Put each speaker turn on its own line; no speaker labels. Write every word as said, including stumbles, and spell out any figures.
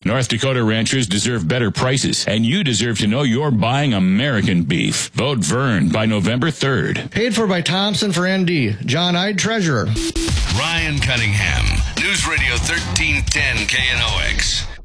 North Dakota ranchers deserve better prices, and you deserve to know you're buying American beef. Vote Vern by November third.
Paid for by Thompson for N D. John Ide, Treasurer.
Ryan Cunningham, News Radio thirteen ten K N O X.